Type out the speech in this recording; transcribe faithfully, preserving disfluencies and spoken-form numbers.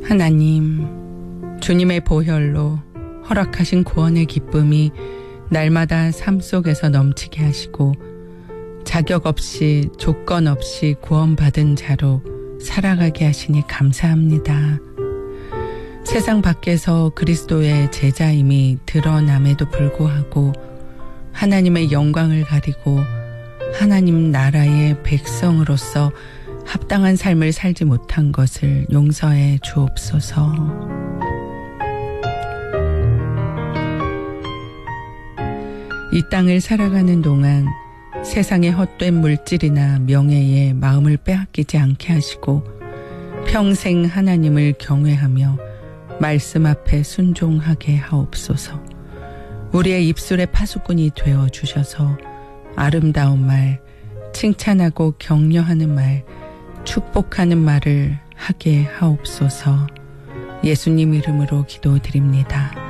하나님, 주님의 보혈로 허락하신 구원의 기쁨이 날마다 삶 속에서 넘치게 하시고 자격 없이 조건 없이 구원받은 자로 살아가게 하시니 감사합니다. 세상 밖에서 그리스도의 제자임이 드러남에도 불구하고 하나님의 영광을 가리고 하나님 나라의 백성으로서 합당한 삶을 살지 못한 것을 용서해 주옵소서. 이 땅을 살아가는 동안 세상의 헛된 물질이나 명예에 마음을 빼앗기지 않게 하시고 평생 하나님을 경외하며 말씀 앞에 순종하게 하옵소서. 우리의 입술의 파수꾼이 되어 주셔서 아름다운 말, 칭찬하고 격려하는 말, 축복하는 말을 하게 하옵소서. 예수님 이름으로 기도드립니다.